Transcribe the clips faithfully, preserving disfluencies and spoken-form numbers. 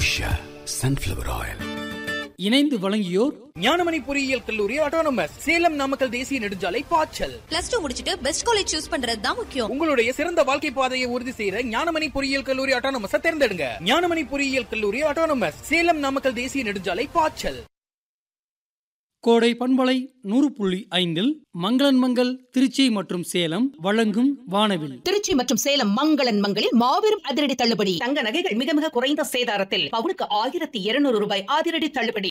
Usha sunflower oil. இணைந்து வழங்கியோர் ஞானமணி பொறியியல் கல்லூரி ஆட்டோனமஸ் சேலம் நாமக்கல் தேசிய நெடுஞ்சாலை பாய்ச்சல். பிளஸ் டூ முடிச்சிட்டு பெஸ்ட் காலேஜ் சூஸ் பண்றது தான் முக்கியம். உங்களுடைய சிறந்த வாழ்க்கை பாதையை உறுதி செய்யற ஞானமணி பொறியியல் கல்லூரி ஆட்டோனமஸ் தேர்ந்தெடுங்க. ஞானமணி பொறியியல் கல்லூரி ஆட்டோனமஸ் சேலம் நாமக்கல் தேசிய நெடுஞ்சாலை பாய்ச்சல். கோடை பண்பலை நூறு புள்ளி ஐந்தில் மங்களன் மங்கள் திருச்சி மற்றும் சேலம் வழங்கும் வானவில். திருச்சி மற்றும் சேலம் மங்களன் மங்களில் மாபெரும் அதிரடி தள்ளுபடி. தங்க நகைகள் மிக மிக குறைந்த சேதாரத்தில் பவுனுக்கு ஆயிரத்தி இருநூறு ரூபாய் அதிரடி தள்ளுபடி.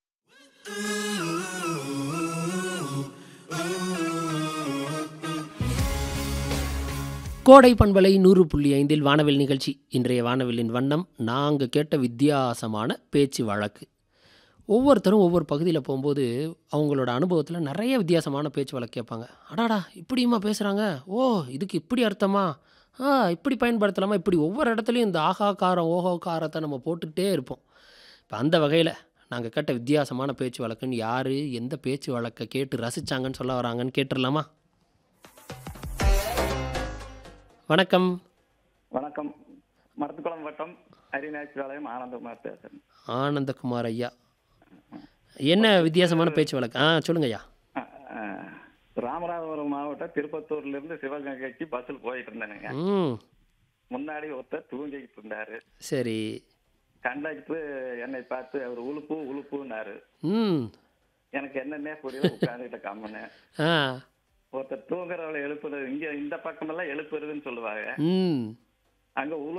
கோடை பண்பலை நூறு புள்ளி ஐந்தில் வானவில் நிகழ்ச்சி. இன்றைய வானவிலின் வண்ணம் நாங்கள் கேட்ட வித்தியாசமான பேச்சு வழக்கு. ஒவ்வொருத்தரும் ஒவ்வொரு பகுதியில் போகும்போது அவங்களோட அனுபவத்தில் நிறைய வித்தியாசமான பேச்சு வழக்கு கேட்பாங்க. அடாடா இப்படியுமா பேசுகிறாங்க, ஓ இதுக்கு இப்படி அர்த்தமா, ஆ இப்படி பயன்படுத்தலாமா, இப்படி ஒவ்வொரு இடத்துலையும் இந்த ஆகா காரம் ஓஹோ காரத்தை நம்ம போட்டுக்கிட்டே இருப்போம். இப்போ அந்த வகையில் நாங்கள் கேட்ட வித்தியாசமான பேச்சு வழக்குன்னு யார் எந்த பேச்சு வழக்கை கேட்டு ரசித்தாங்கன்னு சொல்ல வராங்கன்னு கேட்டுடலாமா? வணக்கம். வணக்கம். மருத்துக்குளம் வட்டம் அரிநாச்சிவாலயம் ஆனந்தகுமார் பேசுறேன். ஆனந்தகுமார் ஐயா, என்ன வித்தியாசமான பேச்சு வழக்கு? ஆ சொல்லுங்க ஐயா. ராமநாதபுரம் மாவட்டம் திருப்பத்தூர்ல இருந்து சிவகங்கைக்கு பஸ்ஸில் போயிட்டு இருந்தேனுங்க. ம் முன்னாடி ஒருத்தர் தூங்கிட்டு இருந்தாரு. சரி. கண்டக்டர் என்னை பார்த்து அவர் உழுப்பு உழுப்புன்னாரு. ம் எனக்கு என்னன்னே புரியல, உட்காந்துக்கிட்ட கம்மனு. ஆ ஒருத்தர் தூங்குறவளை எழுப்புறது, இங்க இந்த பக்கமெல்லாம் எழுப்புறதுன்னு சொல்லுவாங்க, ம் அங்க உழு